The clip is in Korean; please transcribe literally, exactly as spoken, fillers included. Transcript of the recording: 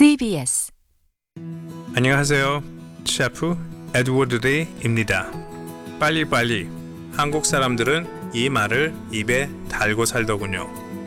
씨비에스 안녕하세요. 셰프 에드워드 레이입니다. 빨리빨리. 한국 사람들은 이 말을 입에 달고 살더군요.